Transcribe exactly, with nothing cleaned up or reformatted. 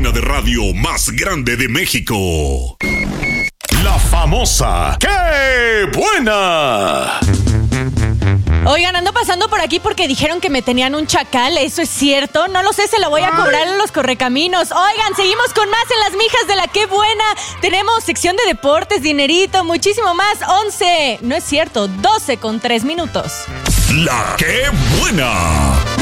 cabina de radio más grande de México. La famosa ¡Qué buena! Oigan, ando pasando por aquí porque dijeron que me tenían un chacal. ¿Eso es cierto? No lo sé, se lo voy a cobrar en los correcaminos. Oigan, seguimos con más en las mijas de la Qué buena. Tenemos sección de deportes, dinerito, muchísimo más. once, no es cierto, doce con tres minutos. La Qué buena.